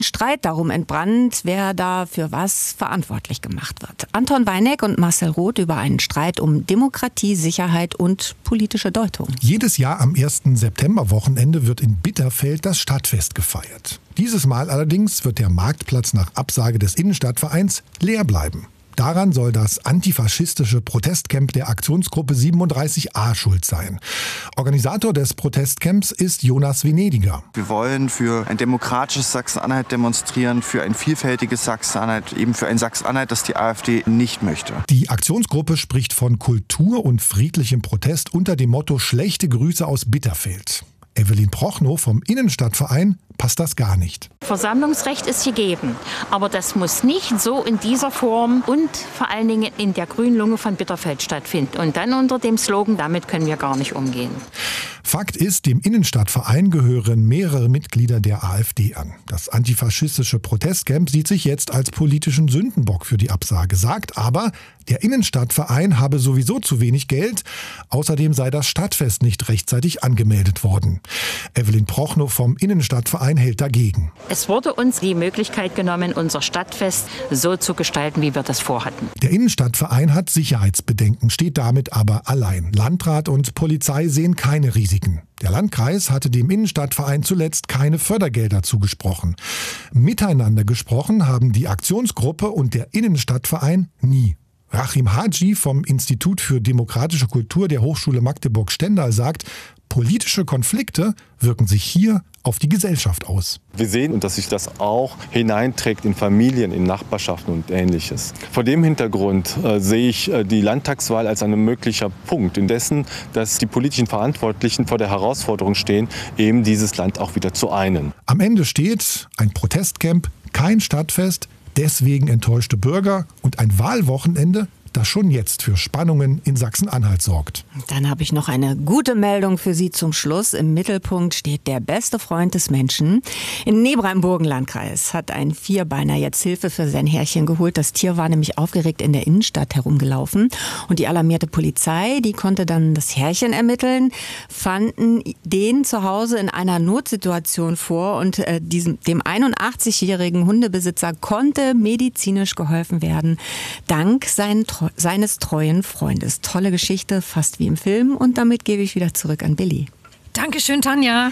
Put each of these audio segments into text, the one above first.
Streit darum entbrannt, wer da für was verantwortlich gemacht wird. Anton Weineck und Marcel Roth über einen Streit um Demokratie, Sicherheit und politische Deutung. Jedes Jahr am 1. Septemberwochenende wird in Bitterfeld das Stadtfest gefeiert. Dieses Mal allerdings wird der Marktplatz nach Absage des Innenstadtvereins leer bleiben. Daran soll das antifaschistische Protestcamp der Aktionsgruppe 37a schuld sein. Organisator des Protestcamps ist Jonas Venediger. Wir wollen für ein demokratisches Sachsen-Anhalt demonstrieren, für ein vielfältiges Sachsen-Anhalt, eben für ein Sachsen-Anhalt, das die AfD nicht möchte. Die Aktionsgruppe spricht von Kultur und friedlichem Protest unter dem Motto Schlechte Grüße aus Bitterfeld. Evelyn Prochnow vom Innenstadtverein passt das gar nicht. Versammlungsrecht ist gegeben, aber das muss nicht so in dieser Form und vor allen Dingen in der Grünlunge von Bitterfeld stattfinden. Und dann unter dem Slogan, damit können wir gar nicht umgehen. Fakt ist, dem Innenstadtverein gehören mehrere Mitglieder der AfD an. Das antifaschistische Protestcamp sieht sich jetzt als politischen Sündenbock für die Absage, sagt aber, der Innenstadtverein habe sowieso zu wenig Geld. Außerdem sei das Stadtfest nicht rechtzeitig angemeldet worden. Evelyn Prochnow vom Innenstadtverein hält dagegen. Es wurde uns die Möglichkeit genommen, unser Stadtfest so zu gestalten, wie wir das vorhatten. Der Innenstadtverein hat Sicherheitsbedenken, steht damit aber allein. Landrat und Polizei sehen keine Risiken. Der Landkreis hatte dem Innenstadtverein zuletzt keine Fördergelder zugesprochen. Miteinander gesprochen haben die Aktionsgruppe und der Innenstadtverein nie. Rachim Haji vom Institut für demokratische Kultur der Hochschule Magdeburg-Stendal sagt, politische Konflikte wirken sich hier auf die Gesellschaft aus. Wir sehen, dass sich das auch hineinträgt in Familien, in Nachbarschaften und Ähnliches. Vor dem Hintergrund sehe ich die Landtagswahl als ein möglicher Punkt, in dessen, dass die politischen Verantwortlichen vor der Herausforderung stehen, eben dieses Land auch wieder zu einen. Am Ende steht ein Protestcamp, kein Stadtfest, deswegen enttäuschte Bürger und ein Wahlwochenende, das schon jetzt für Spannungen in Sachsen-Anhalt sorgt. Dann habe ich noch eine gute Meldung für Sie zum Schluss. Im Mittelpunkt steht der beste Freund des Menschen. In Nebremburgen-Landkreis hat ein Vierbeiner jetzt Hilfe für sein Herrchen geholt. Das Tier war nämlich aufgeregt in der Innenstadt herumgelaufen. Und die alarmierte Polizei, die konnte dann das Herrchen ermitteln, fanden den zu Hause in einer Notsituation vor. Und dem 81-jährigen Hundebesitzer konnte medizinisch geholfen werden, dank seines treuen Freundes. Tolle Geschichte, fast wie im Film. Und damit gebe ich wieder zurück an Billy. Dankeschön, Tanja.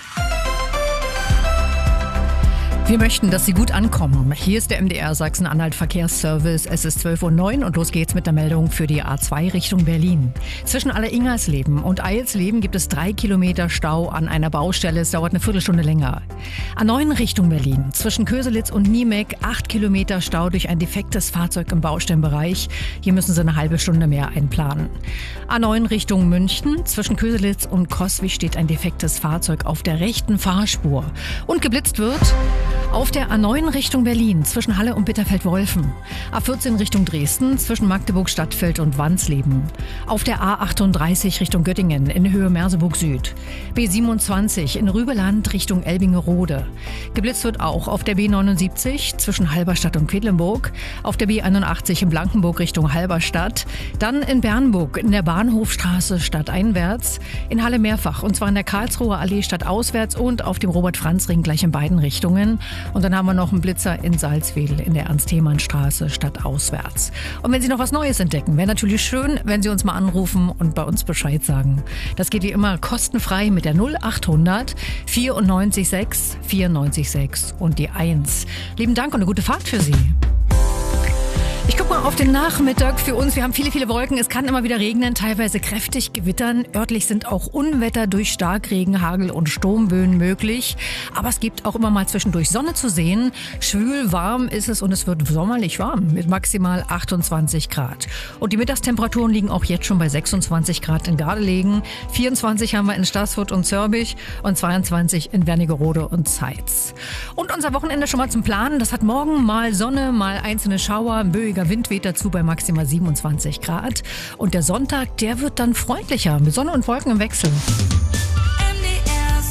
Wir möchten, dass Sie gut ankommen. Hier ist der MDR Sachsen-Anhalt Verkehrsservice. Es ist 12:09 Uhr und los geht's mit der Meldung für die A2 Richtung Berlin. Zwischen Alleringersleben und Eilsleben gibt es 3 Kilometer Stau an einer Baustelle. Es dauert eine Viertelstunde länger. A9 Richtung Berlin. Zwischen Köselitz und Niemek 8 Kilometer Stau durch ein defektes Fahrzeug im Baustellenbereich. Hier müssen Sie eine halbe Stunde mehr einplanen. A9 Richtung München. Zwischen Köselitz und Coswig steht ein defektes Fahrzeug auf der rechten Fahrspur. Und geblitzt wird auf der A9 Richtung Berlin zwischen Halle und Bitterfeld-Wolfen. A14 Richtung Dresden zwischen Magdeburg-Stadtfeld und Wansleben. Auf der A38 Richtung Göttingen in Höhe Merseburg Süd. B27 in Rübeland Richtung Elbingerode. Geblitzt wird auch auf der B79 zwischen Halberstadt und Quedlinburg. Auf der B81 in Blankenburg Richtung Halberstadt. Dann in Bernburg in der Bahnhofstraße stadteinwärts. In Halle mehrfach und zwar in der Karlsruher Allee stadtauswärts und auf dem Robert-Franz-Ring gleich in beiden Richtungen. Und dann haben wir noch einen Blitzer in Salzwedel in der Ernst-Thiemann-Straße stadtauswärts. Und wenn Sie noch was Neues entdecken, wäre natürlich schön, wenn Sie uns mal anrufen und bei uns Bescheid sagen. Das geht wie immer kostenfrei mit der 0800 94 6 94 6 und die 1. Lieben Dank und eine gute Fahrt für Sie. Ich gucke mal auf den Nachmittag für uns. Wir haben viele, viele Wolken. Es kann immer wieder regnen, teilweise kräftig gewittern. Örtlich sind auch Unwetter durch Starkregen, Hagel und Sturmböen möglich. Aber es gibt auch immer mal zwischendurch Sonne zu sehen. Schwül warm ist es und es wird sommerlich warm mit maximal 28 Grad. Und die Mittagstemperaturen liegen auch jetzt schon bei 26 Grad in Gardelegen. 24 haben wir in Staßfurt und Zörbich und 22 in Wernigerode und Zeitz. Und unser Wochenende schon mal zum Planen. Das hat morgen mal Sonne, mal einzelne Schauer, böiger Wind weht dazu bei maximal 27 Grad. Und der Sonntag, der wird dann freundlicher mit Sonne und Wolken im Wechsel. MDR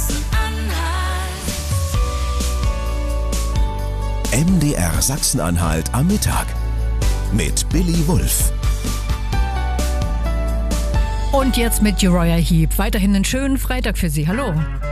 Sachsen-Anhalt. MDR Sachsen-Anhalt am Mittag mit Billy Wulff. Und jetzt mit Uriah Heep. Weiterhin einen schönen Freitag für Sie. Hallo.